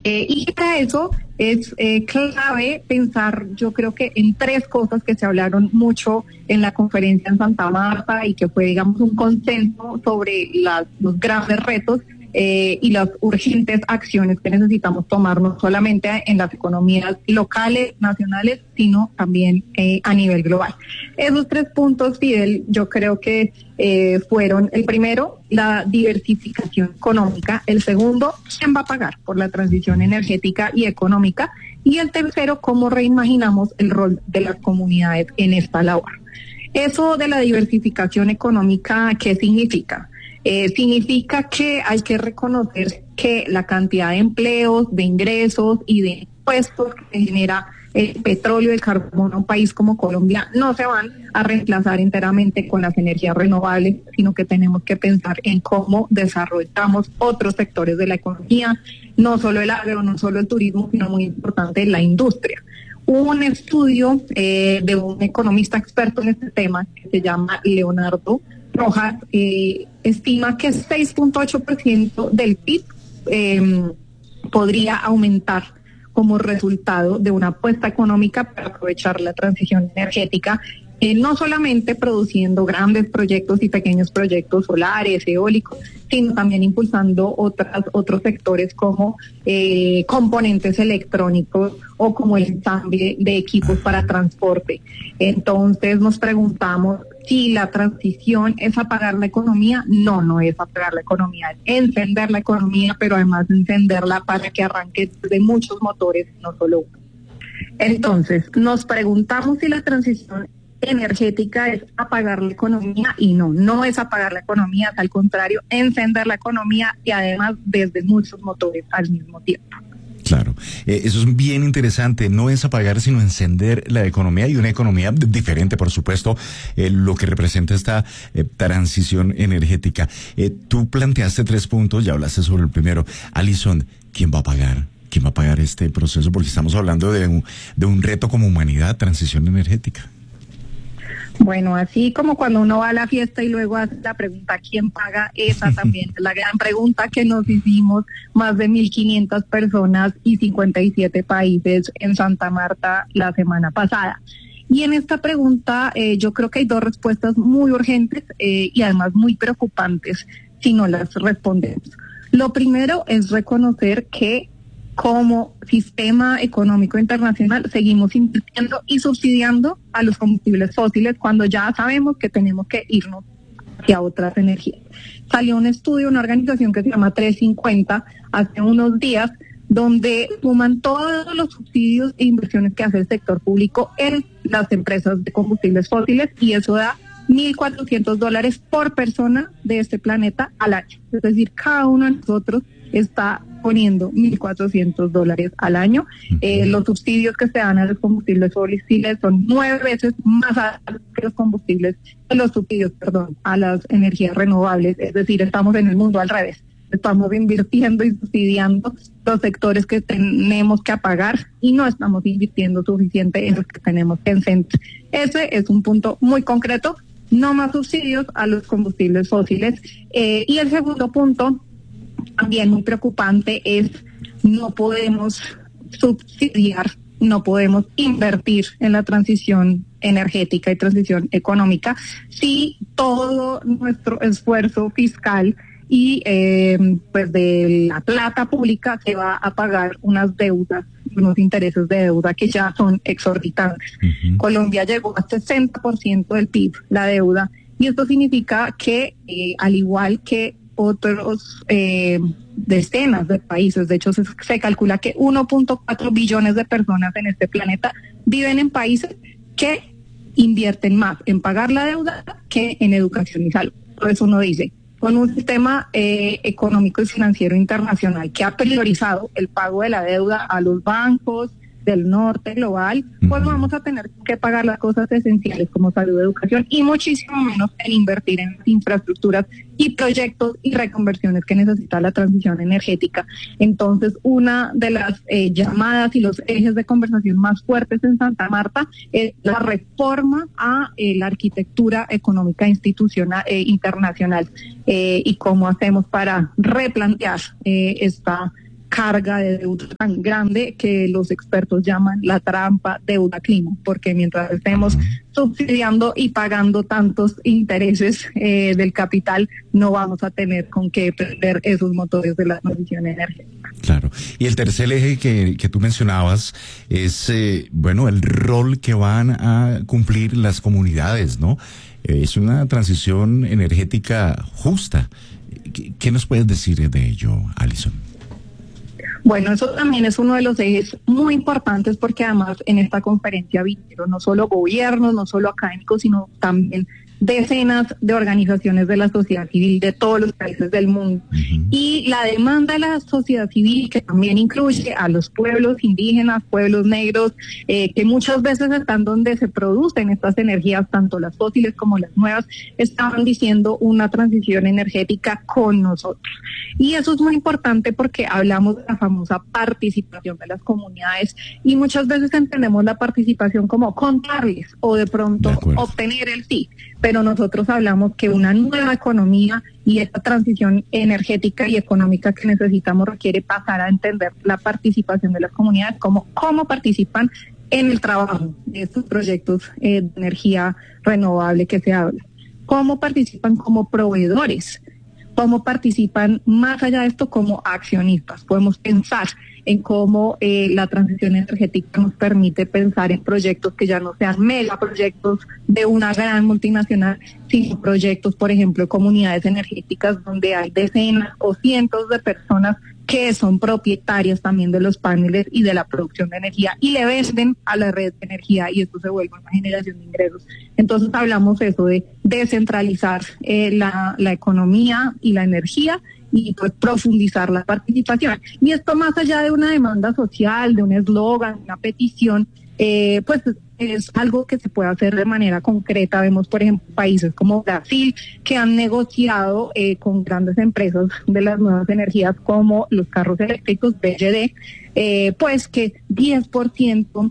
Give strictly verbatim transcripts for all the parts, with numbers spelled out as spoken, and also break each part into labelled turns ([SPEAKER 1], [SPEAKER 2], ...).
[SPEAKER 1] Eh, y para eso es eh, clave pensar, yo creo que en tres cosas que se hablaron mucho en la conferencia en Santa Marta y que fue, digamos, un consenso sobre las, los grandes retos eh, y las urgentes acciones que necesitamos tomar, no solamente en las economías locales, nacionales, sino también eh, a nivel global. Esos tres puntos, Fidel, yo creo que eh, fueron: el primero, la diversificación económica; el segundo, quién va a pagar por la transición energética y económica; y el tercero, cómo reimaginamos el rol de las comunidades en esta labor. Eso de la diversificación económica, ¿qué significa? Eh, significa que hay que reconocer que la cantidad de empleos, de ingresos y de impuestos que genera el petróleo y el carbón a un país como Colombia no se van a reemplazar enteramente con las energías renovables, sino que tenemos que pensar en cómo desarrollamos otros sectores de la economía, no solo el agro, no solo el turismo, sino muy importante la industria. Hubo un estudio eh, de un economista experto en este tema que se llama Leonardo Rojas, eh, estima que seis punto ocho por ciento del P I B eh, podría aumentar como resultado de una apuesta económica para aprovechar la transición energética, eh, no solamente produciendo grandes proyectos y pequeños proyectos solares, eólicos, sino también impulsando otras, otros sectores como eh, componentes electrónicos o como el ensamble de equipos para transporte. Entonces nos preguntamos si la transición es apagar la economía. No, no es apagar la economía, es encender la economía, pero además encenderla para que arranque de muchos motores, no solo uno. Entonces nos preguntamos si la transición energética es apagar la economía, y no, no es apagar la economía, al contrario, encender la economía y además desde muchos motores al mismo tiempo.
[SPEAKER 2] Claro, eh, eso es bien interesante, no es apagar sino encender la economía, y una economía diferente, por supuesto, eh, lo que representa esta eh, transición energética. Eh, tú planteaste tres puntos, ya hablaste sobre el primero. Alison, ¿quién va a pagar? ¿Quién va a pagar este proceso? Porque estamos hablando de un, de un reto como humanidad, transición energética.
[SPEAKER 1] Bueno, así como cuando uno va a la fiesta y luego hace la pregunta ¿quién paga? Esa también es la gran pregunta que nos hicimos más de mil quinientas personas y cincuenta y siete países en Santa Marta la semana pasada. Y en esta pregunta eh, yo creo que hay dos respuestas muy urgentes eh, y además muy preocupantes si no las respondemos. Lo primero es reconocer que como sistema económico internacional seguimos invirtiendo y subsidiando a los combustibles fósiles cuando ya sabemos que tenemos que irnos hacia otras energías. Salió un estudio, una organización que se llama trescientos cincuenta hace unos días, donde suman todos los subsidios e inversiones que hace el sector público en las empresas de combustibles fósiles, y eso da mil cuatrocientos dólares por persona de este planeta al año. Es decir, cada uno de nosotros está poniendo mil cuatrocientos dólares al año. Eh, los subsidios que se dan a los combustibles fósiles son nueve veces más altos que los combustibles, los subsidios, perdón, a las energías renovables. Es decir, estamos en el mundo al revés. Estamos invirtiendo y subsidiando los sectores que tenemos que apagar y no estamos invirtiendo suficiente en los que tenemos que encender. Ese es un punto muy concreto. No más subsidios a los combustibles fósiles. Eh, y el segundo punto, también muy preocupante, es no podemos subsidiar, no podemos invertir en la transición energética y transición económica si todo nuestro esfuerzo fiscal y eh, pues de la plata pública se va a pagar unas deudas, unos intereses de deuda que ya son exorbitantes. Uh-huh. Colombia llegó a sesenta por ciento del P I B, la deuda, y esto significa que eh, al igual que otros eh, decenas de países, de hecho se, se calcula que uno punto cuatro billones de personas en este planeta viven en países que invierten más en pagar la deuda que en educación y salud. Por eso uno dice, con un sistema eh, económico y financiero internacional que ha priorizado el pago de la deuda a los bancos del norte global, pues vamos a tener que pagar las cosas esenciales como salud, educación, y muchísimo menos en invertir en infraestructuras y proyectos y reconversiones que necesita la transición energética. Entonces, una de las eh, llamadas y los ejes de conversación más fuertes en Santa Marta es la reforma a eh, la arquitectura económica institucional eh, internacional eh, y cómo hacemos para replantear eh, esta carga de deuda tan grande que los expertos llaman la trampa deuda-clima, porque mientras estemos subsidiando y pagando tantos intereses eh, del capital, no vamos a tener con qué prender esos motores de la transición energética.
[SPEAKER 2] Claro. Y el tercer eje que, que tú mencionabas es, eh, bueno, el rol que van a cumplir las comunidades, ¿no? Eh, es una transición energética justa. ¿Qué, qué nos puedes decir de ello, Alison?
[SPEAKER 1] Bueno, eso también es uno de los ejes muy importantes porque además en esta conferencia vinieron no solo gobiernos, no solo académicos, sino también decenas de organizaciones de la sociedad civil de todos los países del mundo. Uh-huh. Y la demanda de la sociedad civil, que también incluye a los pueblos indígenas, pueblos negros, eh, que muchas veces están donde se producen estas energías, tanto las fósiles como las nuevas, estaban diciendo una transición energética con nosotros. Y eso es muy importante porque hablamos de la famosa participación de las comunidades y muchas veces entendemos la participación como contarles o de pronto de obtener el sí. Pero nosotros hablamos que una nueva economía y esta transición energética y económica que necesitamos requiere pasar a entender la participación de las comunidades, como cómo participan en el trabajo de estos proyectos eh, de energía renovable que se habla, cómo participan como proveedores, cómo participan más allá de esto como accionistas. Podemos pensar en cómo eh, la transición energética nos permite pensar en proyectos que ya no sean megaproyectos de una gran multinacional, sino proyectos, por ejemplo, de comunidades energéticas donde hay decenas o cientos de personas que son propietarias también de los paneles y de la producción de energía y le venden a la red de energía y esto se vuelve una generación de ingresos. Entonces hablamos eso de descentralizar eh, la, la economía y la energía y pues profundizar la participación. Y esto más allá de una demanda social, de un eslogan, una petición, eh, pues es algo que se puede hacer de manera concreta. Vemos, por ejemplo, países como Brasil que han negociado eh, con grandes empresas de las nuevas energías como los carros eléctricos, B Y D, eh, pues que diez por ciento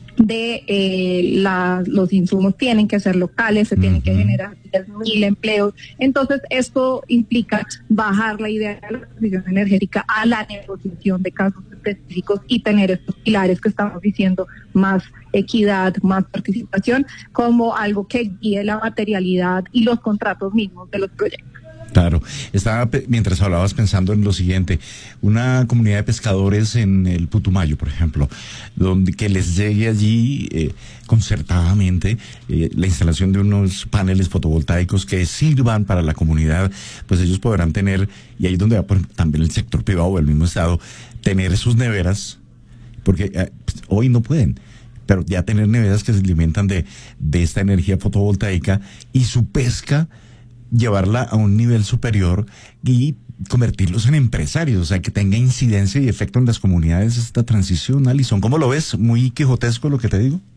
[SPEAKER 1] de eh, la, los insumos tienen que ser locales, se uh-huh. tienen que generar diez mil empleos. Entonces, esto implica bajar la idea de la transición energética a la negociación de casos específicos y tener estos pilares que estamos diciendo, más equidad, más participación, como algo que guíe la materialidad y los contratos mismos de los proyectos.
[SPEAKER 2] Claro, estaba mientras hablabas pensando en lo siguiente, una comunidad de pescadores en el Putumayo, por ejemplo, donde que les llegue allí eh, concertadamente eh, la instalación de unos paneles fotovoltaicos que sirvan para la comunidad, pues ellos podrán tener, y ahí es donde va por, también el sector privado o el mismo Estado, tener sus neveras, porque eh, pues, hoy no pueden, pero ya tener neveras que se alimentan de, de esta energía fotovoltaica y su pesca llevarla a un nivel superior y convertirlos en empresarios, o sea, que tenga incidencia y efecto en las comunidades esta transición. Alison, ¿cómo lo ves? ¿Muy quijotesco lo que te digo?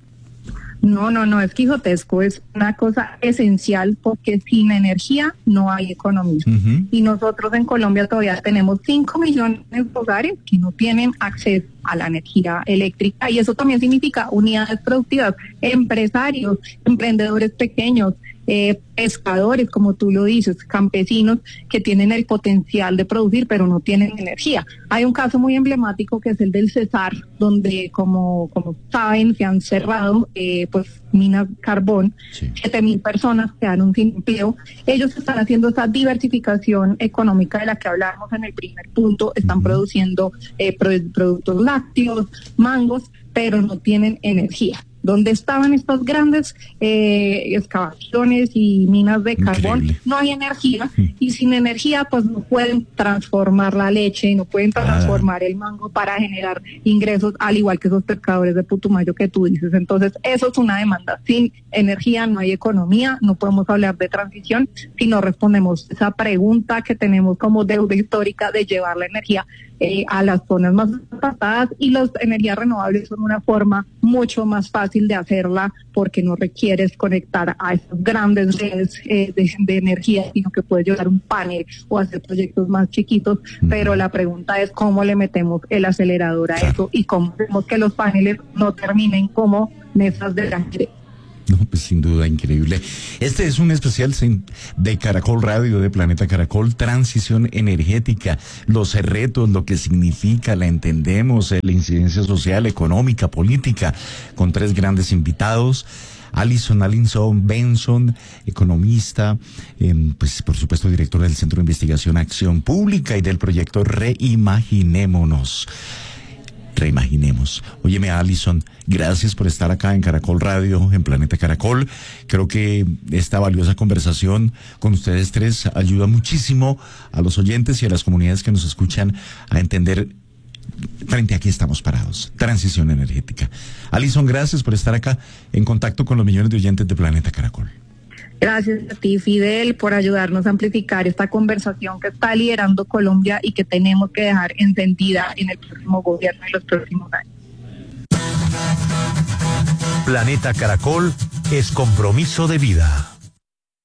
[SPEAKER 1] No, no, no es quijotesco, es una cosa esencial porque sin energía no hay economía. Uh-huh. Y nosotros en Colombia todavía tenemos cinco millones de hogares que no tienen acceso a la energía eléctrica y eso también significa unidades productivas, empresarios, emprendedores pequeños, eh, pescadores, como tú lo dices, campesinos que tienen el potencial de producir pero no tienen energía. Hay un caso muy emblemático que es el del Cesar, donde como, como saben se han cerrado eh, pues minas carbón, sí. siete mil personas quedaron sin empleo. Ellos están haciendo esa diversificación económica de la que hablábamos en el primer punto, están uh-huh. produciendo eh, pro- productos lácteos, mangos, pero no tienen energía. Donde estaban estas grandes eh, excavaciones y minas de carbón, increíble. No hay energía y sin energía pues no pueden transformar la leche, no pueden transformar ah. el mango para generar ingresos, al igual que esos pescadores de Putumayo que tú dices. Entonces eso es una demanda. Sin energía no hay economía, no podemos hablar de transición si no respondemos esa pregunta que tenemos como deuda histórica de llevar la energía Eh, a las zonas más apartadas, y las energías renovables son una forma mucho más fácil de hacerla porque no requieres conectar a esas grandes redes eh, de, de energía, sino que puedes llevar un panel o hacer proyectos más chiquitos, uh-huh. pero la pregunta es cómo le metemos el acelerador a eso y cómo hacemos que los paneles no terminen como mesas de granje.
[SPEAKER 2] No, pues sin duda, increíble. Este es un especial de Caracol Radio, de Planeta Caracol, transición energética, los retos, lo que significa, la entendemos, la incidencia social, económica, política, con tres grandes invitados. Alison Alinson Benson, economista, eh, pues por supuesto directora del Centro de Investigación Acción Pública y del proyecto Reimaginémonos. Reimaginemos. Óyeme, Alison, gracias por estar acá en Caracol Radio, en Planeta Caracol. Creo que esta valiosa conversación con ustedes tres ayuda muchísimo a los oyentes y a las comunidades que nos escuchan a entender frente a qué estamos parados. Transición energética. Alison, gracias por estar acá en contacto con los millones de oyentes de Planeta Caracol.
[SPEAKER 1] Gracias a ti, Fidel, por ayudarnos a amplificar esta conversación que está liderando Colombia y que tenemos que dejar encendida en el próximo gobierno y los próximos años.
[SPEAKER 3] Planeta Caracol es compromiso de vida.